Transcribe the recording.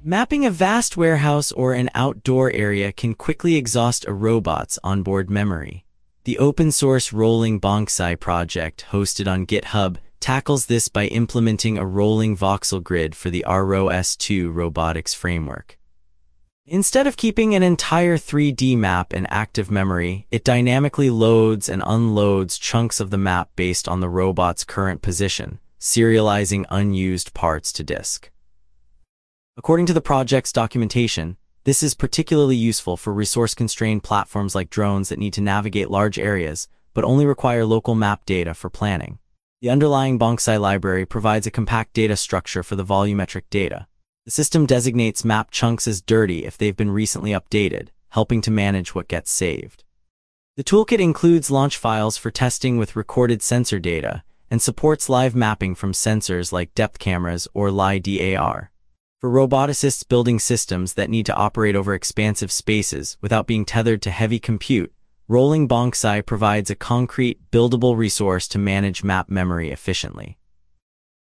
Mapping a vast warehouse or an outdoor area can quickly exhaust a robot's onboard memory. The open-source Rolling Bonksai project, hosted on GitHub, tackles this by implementing a rolling voxel grid for the ROS2 robotics framework. Instead of keeping an entire 3D map in active memory, it dynamically loads and unloads chunks of the map based on the robot's current position, serializing unused parts to disk. According to the project's documentation, this is particularly useful for resource-constrained platforms like drones that need to navigate large areas, but only require local map data for planning. The underlying Bonksai library provides a compact data structure for the volumetric data. The system designates map chunks as dirty if they've been recently updated, helping to manage what gets saved. The toolkit includes launch files for testing with recorded sensor data and supports live mapping from sensors like depth cameras or LiDAR. For roboticists building systems that need to operate over expansive spaces without being tethered to heavy compute, Rolling Bonksai provides a concrete, buildable resource to manage map memory efficiently.